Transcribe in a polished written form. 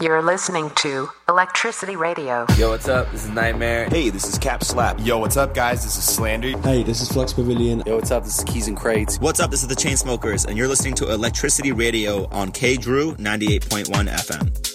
You're listening to Electricity Radio. Yo, what's up? This is Nightmare. Hey, this is Cap Slap. Yo, what's up, guys? This is Slander. Hey, this is Flux Pavilion. Yo, what's up? This is Keys and Crates. What's up? This is the Chainsmokers, and you're listening to Electricity Radio on K Drew 98.1 FM.